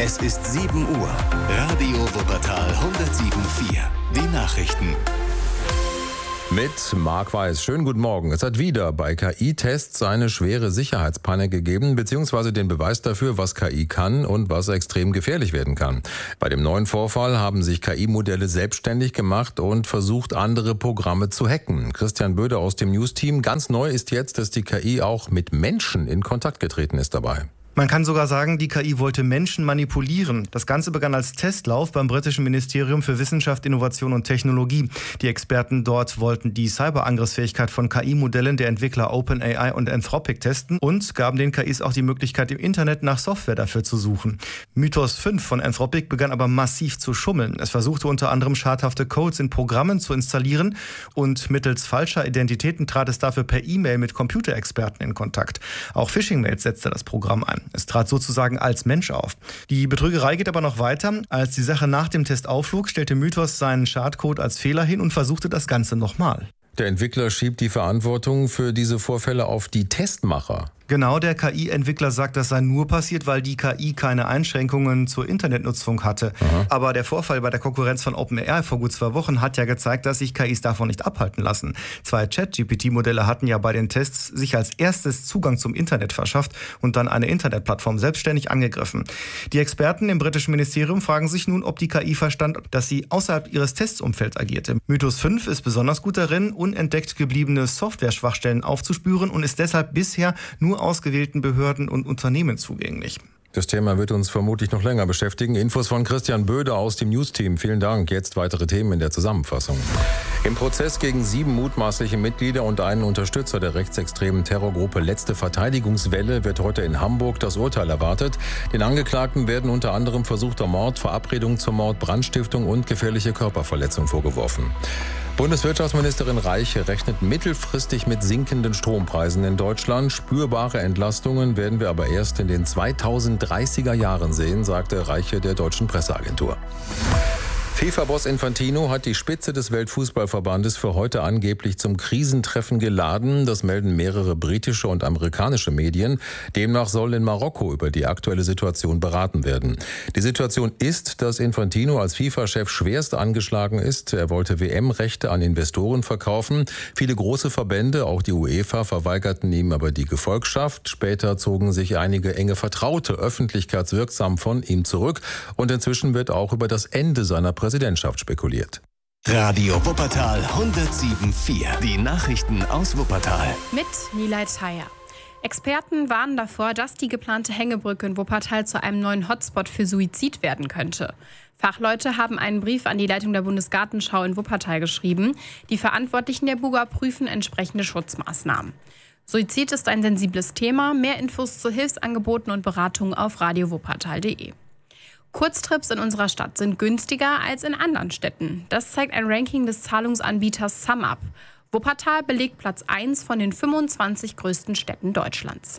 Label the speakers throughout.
Speaker 1: Es ist 7 Uhr. Radio Wuppertal 107.4. Die Nachrichten.
Speaker 2: Mit Marc Weiß. Schönen guten Morgen. Es hat wieder bei KI-Tests eine schwere Sicherheitspanne gegeben, beziehungsweise den Beweis dafür, was KI kann und was extrem gefährlich werden kann. Bei dem neuen Vorfall haben sich KI-Modelle selbstständig gemacht und versucht, andere Programme zu hacken. Christian Böde aus dem News-Team. Ganz neu ist jetzt, dass die KI auch mit Menschen in Kontakt getreten ist dabei.
Speaker 3: Man kann sogar sagen, die KI wollte Menschen manipulieren. Das Ganze begann als Testlauf beim britischen Ministerium für Wissenschaft, Innovation und Technologie. Die Experten dort wollten die Cyberangriffsfähigkeit von KI-Modellen der Entwickler OpenAI und Anthropic testen und gaben den KIs auch die Möglichkeit, im Internet nach Software dafür zu suchen. Mythos 5 von Anthropic begann aber massiv zu schummeln. Es versuchte unter anderem schadhafte Codes in Programmen zu installieren und mittels falscher Identitäten trat es dafür per E-Mail mit Computerexperten in Kontakt. Auch Phishing-Mails setzte das Programm ein. Es trat sozusagen als Mensch auf. Die Betrügerei geht aber noch weiter. Als die Sache nach dem Test aufflog, stellte Mythos seinen Schadcode als Fehler hin und versuchte das Ganze nochmal.
Speaker 2: Der Entwickler schiebt die Verantwortung für diese Vorfälle auf die Testmacher.
Speaker 3: Genau, der KI-Entwickler sagt, das sei nur passiert, weil die KI keine Einschränkungen zur Internetnutzung hatte. Aber der Vorfall bei der Konkurrenz von OpenAI vor gut 2 Wochen hat ja gezeigt, dass sich KIs davon nicht abhalten lassen. 2 Chat-GPT-Modelle hatten ja bei den Tests sich als erstes Zugang zum Internet verschafft und dann eine Internetplattform selbstständig angegriffen. Die Experten im britischen Ministerium fragen sich nun, ob die KI verstand, dass sie außerhalb ihres Testumfelds agierte. Mythos 5 ist besonders gut darin, unentdeckt gebliebene Software-Schwachstellen aufzuspüren und ist deshalb bisher nur ausgewählten Behörden und Unternehmen zugänglich.
Speaker 2: Das Thema wird uns vermutlich noch länger beschäftigen. Infos von Christian Böde aus dem News-Team. Vielen Dank. Jetzt weitere Themen in der Zusammenfassung. Im Prozess gegen 7 mutmaßliche Mitglieder und einen Unterstützer der rechtsextremen Terrorgruppe Letzte Verteidigungswelle wird heute in Hamburg das Urteil erwartet. Den Angeklagten werden unter anderem versuchter Mord, Verabredung zum Mord, Brandstiftung und gefährliche Körperverletzung vorgeworfen. Bundeswirtschaftsministerin Reiche rechnet mittelfristig mit sinkenden Strompreisen in Deutschland. Spürbare Entlastungen werden wir aber erst in den 2030er Jahren sehen, sagte Reiche der deutschen Presseagentur. FIFA-Boss Infantino hat die Spitze des Weltfußballverbandes für heute angeblich zum Krisentreffen geladen. Das melden mehrere britische und amerikanische Medien. Demnach soll in Marokko über die aktuelle Situation beraten werden. Die Situation ist, dass Infantino als FIFA-Chef schwerst angeschlagen ist. Er wollte WM-Rechte an Investoren verkaufen. Viele große Verbände, auch die UEFA, verweigerten ihm aber die Gefolgschaft. Später zogen sich einige enge Vertraute öffentlichkeitswirksam von ihm zurück. Und inzwischen wird auch über das Ende seiner Präsidentschaft spekuliert.
Speaker 1: Radio Wuppertal 107.4. Die Nachrichten aus Wuppertal.
Speaker 4: Mit Nilay Thayer. Experten warnen davor, dass die geplante Hängebrücke in Wuppertal zu einem neuen Hotspot für Suizid werden könnte. Fachleute haben einen Brief an die Leitung der Bundesgartenschau in Wuppertal geschrieben. Die Verantwortlichen der Buga prüfen entsprechende Schutzmaßnahmen. Suizid ist ein sensibles Thema. Mehr Infos zu Hilfsangeboten und Beratungen auf radiowuppertal.de. Kurztrips in unserer Stadt sind günstiger als in anderen Städten. Das zeigt ein Ranking des Zahlungsanbieters SumUp. Wuppertal belegt Platz 1 von den 25 größten Städten Deutschlands.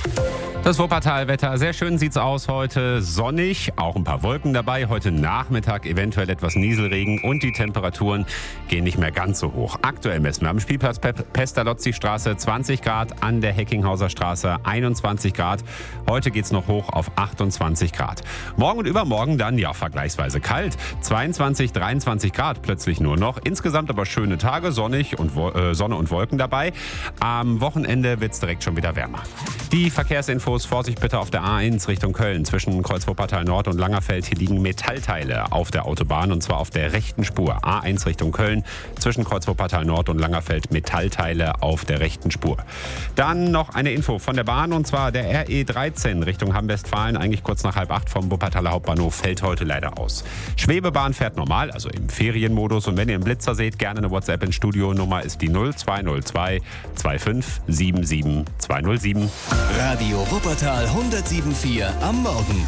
Speaker 5: Das Wuppertal-Wetter, sehr schön sieht's aus heute. Sonnig, auch ein paar Wolken dabei. Heute Nachmittag eventuell etwas Nieselregen und die Temperaturen gehen nicht mehr ganz so hoch. Aktuell messen wir am Spielplatz Pestalozzi-Straße 20 Grad, an der Heckinghauser Straße 21 Grad. Heute geht's noch hoch auf 28 Grad. Morgen und übermorgen dann, ja, vergleichsweise kalt. 22, 23 Grad plötzlich nur noch. Insgesamt aber schöne Tage, sonnig und Sonne und Wolken dabei. Am Wochenende wird's direkt schon wieder wärmer. Die Verkehrsinfos, Vorsicht bitte auf der A1 Richtung Köln. Zwischen Kreuz-Wuppertal Nord und Langerfeld, hier liegen Metallteile auf der Autobahn und zwar auf der rechten Spur. A1 Richtung Köln, zwischen Kreuz-Wuppertal Nord und Langerfeld, Metallteile auf der rechten Spur. Dann noch eine Info von der Bahn und zwar der RE13 Richtung Hamm-Westfalen, eigentlich kurz nach 7:30 vom Wuppertaler Hauptbahnhof, fällt heute leider aus. Schwebebahn fährt normal, also im Ferienmodus, und wenn ihr einen Blitzer seht, gerne eine WhatsApp ins Studio. Nummer ist die 0202 25 77 207.
Speaker 1: Radio Wuppertal 107.4 am Morgen.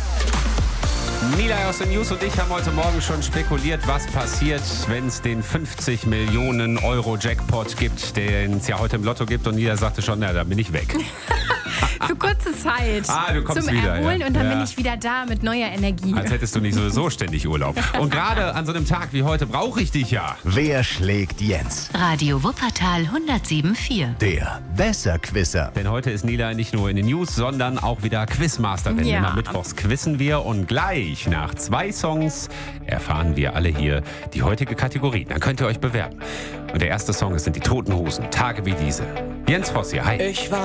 Speaker 5: Nilay aus den News und ich haben heute Morgen schon spekuliert, was passiert, wenn es den 50 Millionen Euro Jackpot gibt, den es ja heute im Lotto gibt. Und Nilay sagte schon, na, da bin ich weg.
Speaker 4: Für kurze Zeit.
Speaker 5: Du kommst
Speaker 4: zum
Speaker 5: wieder.
Speaker 4: Erholen und dann
Speaker 5: ja.
Speaker 4: bin ich wieder da mit neuer Energie.
Speaker 5: Als hättest du nicht sowieso ständig Urlaub. Und gerade an so einem Tag wie heute brauche ich dich ja.
Speaker 1: Wer schlägt Jens?
Speaker 6: Radio Wuppertal 107.4.
Speaker 1: Der Besserquisser.
Speaker 5: Denn heute ist Nila nicht nur in den News, sondern auch wieder Quizmasterin.
Speaker 4: Ja.
Speaker 5: Immer mittwochs quizzen wir und gleich nach 2 Songs erfahren wir alle hier die heutige Kategorie. Dann könnt ihr euch bewerben. Und der erste Song sind die Toten Hosen. Tage wie diese. Jens Voss hier, hi.